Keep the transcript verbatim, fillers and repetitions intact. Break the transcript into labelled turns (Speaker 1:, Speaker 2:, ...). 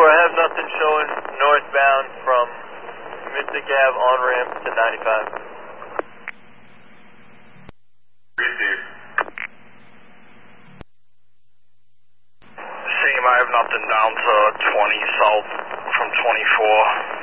Speaker 1: four, I have nothing showing northbound from Mystic Ave on-ramp to ninety-five.
Speaker 2: Receive. Same, I have nothing down to twenty south from twenty-four.